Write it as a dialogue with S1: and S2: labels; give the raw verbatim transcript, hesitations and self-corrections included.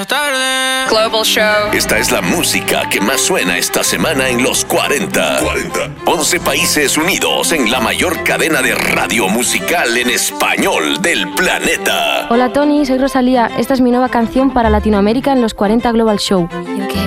S1: Tarde.
S2: Global Show.
S3: Esta es la música que más suena esta semana en los cuarenta. cuarenta. once países unidos en la mayor cadena de radio musical en español del planeta.
S4: Hola Tony, soy Rosalía. Esta es mi nueva canción para Latinoamérica en los cuarenta Global Show.
S2: You